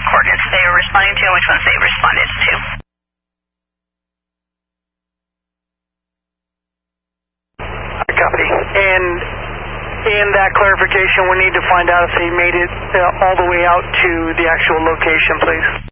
coordinates they were responding to and which ones they responded to. Copy. And in that clarification, we need to find out if they made it all the way out to the actual location, please.